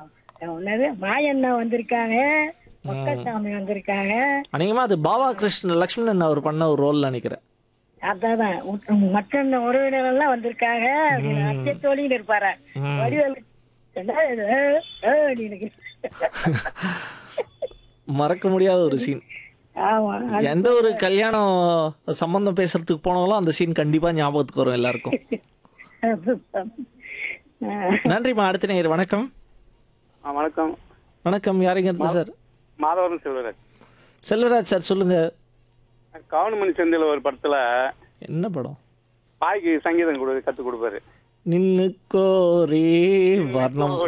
உன்னது மாயண்ணா வந்திருக்காங்க, ம். மக்கசாமி வந்திருக்காங்க. அநேகமா அது பாவா கிருஷ்ண லக்ஷ்மணன் அவர் பண்ண ஒரு ரோல் நினைக்கிறேன். அதான் மற்ற உறவினர் எல்லாம் வந்திருக்காங்க அப்படின்னு ம். அச்சத்தோழின்னு இருப்பாரு. ம். வடிவேலு என்ன இது? அப்படின்னு. மறக்க முடியாத ஒரு சீன். ஆமா எந்த ஒரு கல்யாணம் சம்பந்தம் பேசுறதுக்கு போனாலும் அந்த சீன் கண்டிப்பா ஞாபகத்துக்கு வரும் எல்லாருக்கும். நன்றிம்மா. அடுத்த நேயர் வணக்கம். வணக்கம். வணக்கம். யாருங்க இருந்து சார்? மாதவரம் செல்வராஜ். செல்வராஜ் சார் சொல்லுங்க. கவுனமணி செந்தில் ஒரு படத்துல என்ன படம்? பாய்க்கு சங்கீதம் கற்றுக் கொடுப்பாரு. நின்னு கோரி வர்ணம்.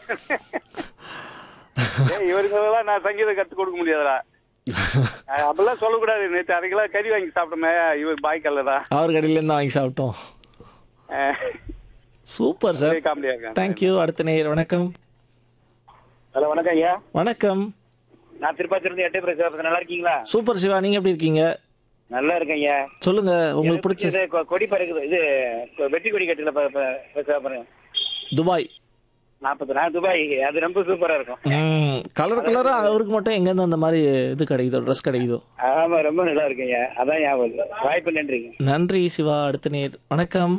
இவருக்கெல்லாம் நான் சங்கீதம் கற்றுக் கொடுக்க முடியாதுடா. அப்படிலாம் சொல்லக்கூடாது. நேற்று அரைக்கெல்லாம் கறி வாங்கி சாப்பிட்டோமே, இவர் பாய் கல்லடா. அவர் கடையில இருந்து வாங்கி சாப்பிட்டோம். Super sir. காமெடியா இருக்காங்க. தேங்க்யூ. அடுத்த நேயர் வணக்கம். ஹலோ, வணக்கம் ஐயா. வணக்கம். நான் திருப்பாச்சிலிருந்து எட்டே பிரசாத். நல்லா இருக்கீங்களா? சூப்பர் சிவா, நீங்க எப்படி இருக்கீங்க? நல்லா இருக்கேன் ஐயா. சொல்லுங்க உங்களுக்கு பிடிச்ச. கொடி பறக்குது, இது வெற்றி கொடி கட்டில பாருங்க. துபாய். 44 துபாய். அது ரொம்ப சூப்பரா இருக்கும். கலர் கலரா அவருக்கு மட்டும் எங்க இருந்து அந்த மாதிரி இது கிடைக்குதோ, ட்ரெஸ் கிடைக்குதோ? ஆமா, ரொம்ப நல்லா இருக்கு ஐயா. அதான் ஞாபகம். வாய்ப்பு நன்றிங்க. நன்றி சிவா. அடுத்த நேர் வணக்கம்.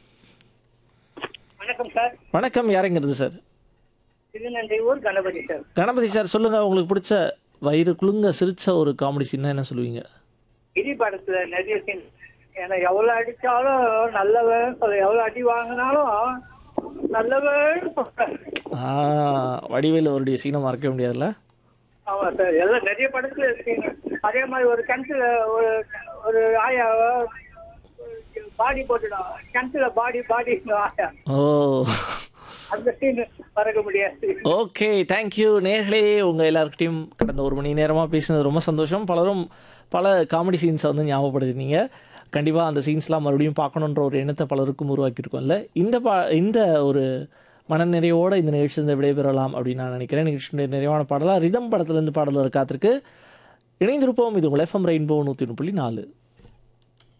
வணக்கம் சார். வணக்கம். யாருங்கிறது சார்? திருநன்றி ஊர் கணபதி சார். கணபதி சார் சொல்லுங்க, உங்களுக்கு பிடிச்ச வயிறு குலுங்க சிரிச்ச ஒரு காமெடி சீன்னா என்ன சொல்லுவீங்க? இடி படத்துல நிறைய சீன். ஏன்னா எவ்வளவு அடிச்சாலும் நல்லவன் சொல்ல, எவ்வளவு அடி வாங்கினாலும் நல்லவன். வடிவேலு அவருடைய சீனை மறக்க முடியாதுல்ல. ஆமா சார், எல்லாம் நிறைய படத்துல இருக்கீங்க. அதே மாதிரி ஒரு கிணத்துல ஒரு ஒரு ஆயா பாடி போட்டுடும். கிணத்துல பாடி ஆயா. ஓ, அந்த சீன் மறக்க முடியாது. ஓகே. தேங்க்யூ. நேர்களே, உங்க எல்லாருக்கிட்டையும் கடந்த ஒரு மணி நேரமா பேசினது ரொம்ப சந்தோஷம். பலரும் பல காமெடி சீன்ஸை வந்து ஞாபகப்படுத்தினீங்க. கண்டிப்பாக அந்த சீன்ஸ்லாம் மறுபடியும் பார்க்கணுன்ற ஒரு எண்ணத்தை பலருக்கும் உருவாக்கியிருக்கோம்ல. இந்த ஒரு மனநிறைவோடு இந்த நிகழ்ச்சியிலிருந்து விடைபெறலாம் அப்படின்னு நான் நினைக்கிறேன். நிகழ்ச்சியுடைய நிறைவான பாடலாக ரிதம் படத்துலேருந்து பாடல் காத்திருக்கு. இணைந்திருப்போம். இது உங்கள் FM ரெயின்போ 103.4.